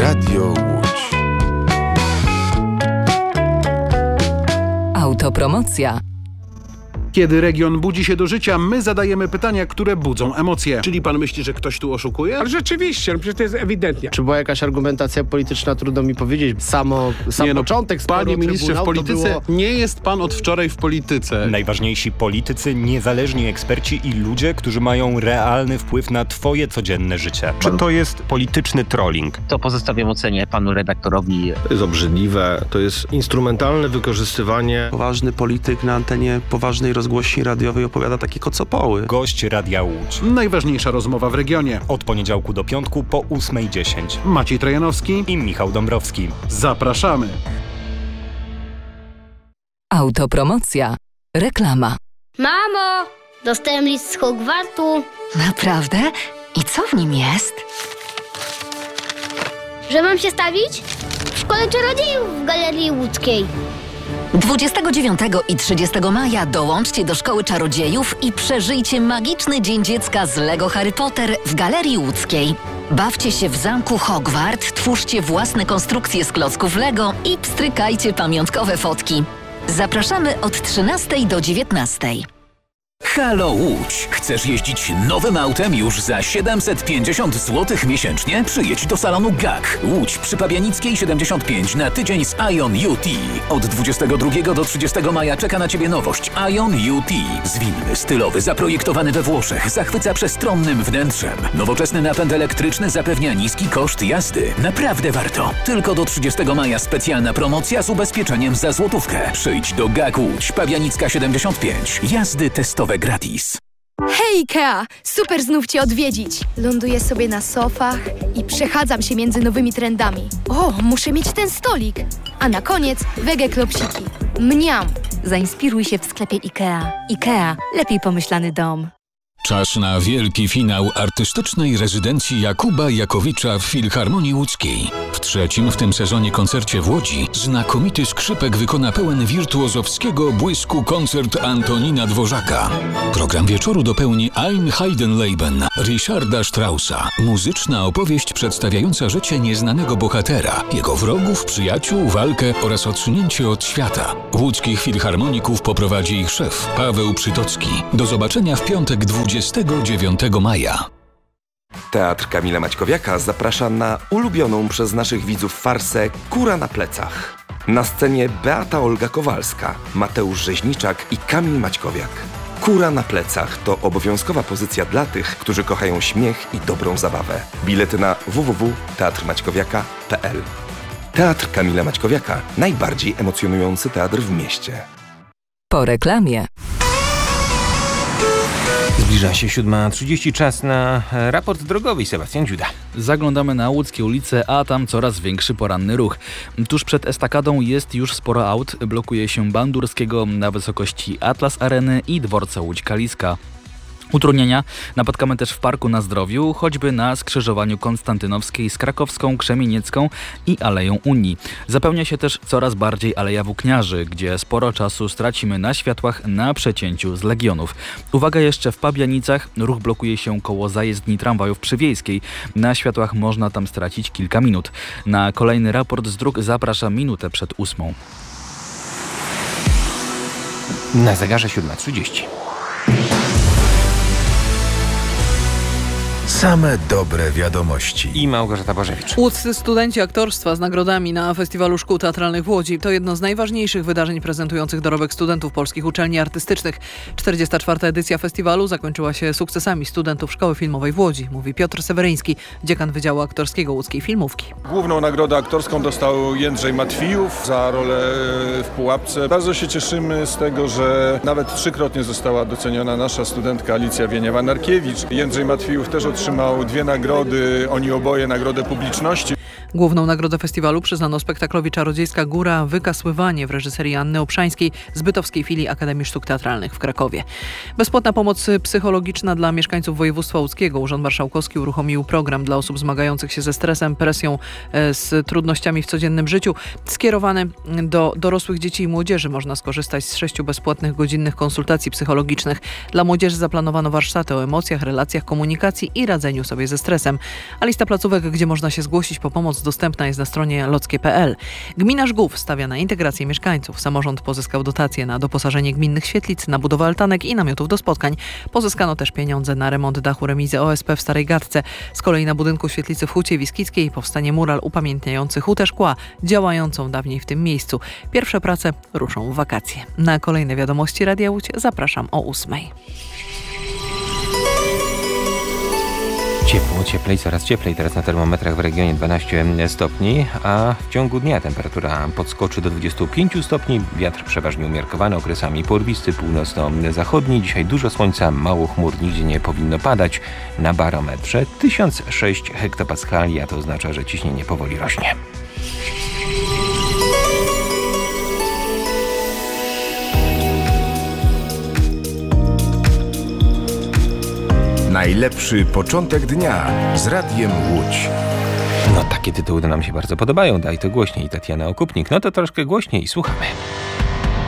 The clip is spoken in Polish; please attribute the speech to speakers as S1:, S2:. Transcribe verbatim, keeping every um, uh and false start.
S1: Radio Łódź.
S2: Autopromocja.
S3: Kiedy region budzi się do życia, my zadajemy pytania, które budzą emocje.
S4: Czyli pan myśli, że ktoś tu oszukuje?
S5: Ale rzeczywiście, no przecież to jest ewidentnie.
S6: Czy była jakaś argumentacja polityczna, trudno mi powiedzieć. Samo, sam
S3: nie, no,
S6: początek sporu
S3: Panie ministrze, w polityce
S6: było...
S3: nie jest pan od wczoraj w polityce.
S7: Najważniejsi politycy, niezależni eksperci i ludzie, którzy mają realny wpływ na twoje codzienne życie. Czy to jest polityczny trolling?
S8: To pozostawiam ocenie panu redaktorowi.
S4: To jest obrzydliwe, to jest instrumentalne wykorzystywanie.
S9: Poważny polityk na antenie poważnej rozgłośni radiowej opowiada takie kocopoły.
S7: Gość Radia Łódź.
S3: Najważniejsza rozmowa w regionie.
S7: Od poniedziałku do piątku po ósmej dziesięć.
S3: Maciej Trojanowski
S7: i Michał Dąbrowski.
S3: Zapraszamy.
S2: Autopromocja. Reklama.
S10: Mamo, dostałem list z Hogwartu.
S11: Naprawdę? I co w nim jest?
S10: Że mam się stawić? W szkole czarodziejów w Galerii Łódzkiej.
S11: dwudziestego dziewiątego i trzydziestego maja dołączcie do Szkoły Czarodziejów i przeżyjcie magiczny Dzień Dziecka z Lego Harry Potter w Galerii Łódzkiej. Bawcie się w zamku Hogwart, twórzcie własne konstrukcje z klocków Lego i pstrykajcie pamiątkowe fotki. Zapraszamy od trzynastej do dziewiętnastej.
S12: Halo Łódź! Chcesz jeździć nowym autem już za siedemset pięćdziesiąt złotych miesięcznie? Przyjedź do salonu G A K. Łódź przy Pabianickiej siedemdziesiąt pięć na tydzień z Ion U T. Od dwudziestego drugiego do trzydziestego maja czeka na Ciebie nowość Ion U T. Zwinny, stylowy, zaprojektowany we Włoszech, zachwyca przestronnym wnętrzem. Nowoczesny napęd elektryczny zapewnia niski koszt jazdy. Naprawdę warto. Tylko do trzydziestego maja specjalna promocja z ubezpieczeniem za złotówkę. Przyjdź do G A K Łódź, Pabianicka siedemdziesiąt pięć. Jazdy testowe gratis.
S13: Hej Ikea! Super znów Cię odwiedzić. Ląduję sobie na sofach i przechadzam się między nowymi trendami. O, muszę mieć ten stolik. A na koniec wege klopsiki. Mniam!
S14: Zainspiruj się w sklepie Ikea. Ikea. Lepiej pomyślany dom.
S15: Czas na wielki finał artystycznej rezydencji Jakuba Jakowicza w Filharmonii Łódzkiej. W trzecim w tym sezonie koncercie w Łodzi znakomity skrzypek wykona pełen wirtuozowskiego błysku koncert Antonina Dworzaka. Program wieczoru dopełni Ein Heidenleben Richarda Straussa. Muzyczna opowieść przedstawiająca życie nieznanego bohatera, jego wrogów, przyjaciół, walkę oraz odsunięcie od świata. Łódzkich filharmoników poprowadzi ich szef Paweł Przytocki. Do zobaczenia w piątek dwudziestego dziewiątego maja.
S16: Teatr Kamila Maćkowiaka zaprasza na ulubioną przez naszych widzów farsę Kura na plecach. Na scenie Beata Olga Kowalska, Mateusz Rzeźniczak i Kamil Maćkowiak. Kura na plecach to obowiązkowa pozycja dla tych, którzy kochają śmiech i dobrą zabawę. Bilety na w w w kropka teatr maćkowiaka kropka p l. Teatr Kamila Maćkowiaka. Najbardziej emocjonujący teatr w mieście.
S2: Po reklamie.
S17: Zbliża się siódma trzydzieści, czas na raport drogowy. Sebastian Dziuda.
S18: Zaglądamy na łódzkie ulice, a tam coraz większy poranny ruch. Tuż przed estakadą jest już sporo aut. Blokuje się Bandurskiego na wysokości Atlas Areny i dworca Łódź-Kaliska. Utrudnienia napotkamy też w Parku na Zdrowiu, choćby na skrzyżowaniu Konstantynowskiej z Krakowską, Krzemieniecką i Aleją Unii. Zapełnia się też coraz bardziej Aleja Włókniarzy, gdzie sporo czasu stracimy na światłach na przecięciu z Legionów. Uwaga jeszcze w Pabianicach, ruch blokuje się koło zajezdni tramwajów przy Wiejskiej. Na światłach można tam stracić kilka minut. Na kolejny raport z dróg zapraszam minutę przed ósmą.
S17: Na zegarze siódma trzydzieści.
S1: Same dobre wiadomości.
S17: I Małgorzata Bożewicz.
S19: Łódzcy studenci aktorstwa z nagrodami na Festiwalu Szkół Teatralnych w Łodzi to jedno z najważniejszych wydarzeń prezentujących dorobek studentów polskich uczelni artystycznych. czterdziesta czwarta edycja festiwalu zakończyła się sukcesami studentów Szkoły Filmowej w Łodzi, mówi Piotr Seweryński, dziekan Wydziału Aktorskiego Łódzkiej Filmówki.
S20: Główną nagrodę aktorską dostał Jędrzej Matwijów za rolę w Pułapce. Bardzo się cieszymy z tego, że nawet trzykrotnie została doceniona nasza studentka Alicja Wieniawa-Narkiewicz. Jędrzej Matwijów też otrzymał dwie nagrody, oni oboje nagrodę publiczności.
S19: Główną nagrodę festiwalu przyznano spektaklowi Czarodziejska Góra Wykasływanie w reżyserii Anny Obszańskiej z Bytowskiej Filii Akademii Sztuk Teatralnych w Krakowie. Bezpłatna pomoc psychologiczna dla mieszkańców województwa łódzkiego. Urząd Marszałkowski uruchomił program dla osób zmagających się ze stresem, presją, z trudnościami w codziennym życiu. Skierowany do dorosłych dzieci i młodzieży można skorzystać z sześciu bezpłatnych godzinnych konsultacji psychologicznych. Dla młodzieży zaplanowano warsztaty o emocjach, relacjach, komunikacji i radzeniu sobie ze stresem. A lista placówek, gdzie można się zgłosić po pomoc, dostępna jest na stronie lockie kropka p l. Gmina Żgów stawia na integrację mieszkańców. Samorząd pozyskał dotacje na doposażenie gminnych świetlic, na budowę altanek i namiotów do spotkań. Pozyskano też pieniądze na remont dachu remizy O S P w Starej Gadce. Z kolei na budynku świetlicy w Hucie Wiskickiej powstanie mural upamiętniający Hutę Szkła, działającą dawniej w tym miejscu. Pierwsze prace ruszą w wakacje. Na kolejne wiadomości Radia Łódź zapraszam o ósmej.
S17: Ciepło, cieplej, coraz cieplej. Teraz na termometrach w regionie dwanaście stopni, a w ciągu dnia temperatura podskoczy do dwudziestu pięciu stopni. Wiatr przeważnie umiarkowany, okresami porwisty, północno-zachodni. Dzisiaj dużo słońca, mało chmur, nigdzie nie powinno padać. Na barometrze tysiąc sześć hektopaskali, a to oznacza, że ciśnienie powoli rośnie.
S1: Najlepszy początek dnia z Radiem Łódź.
S17: No takie tytuły nam się bardzo podobają. Daj to głośniej, Tatiana Okupnik. No to troszkę głośniej, słuchamy.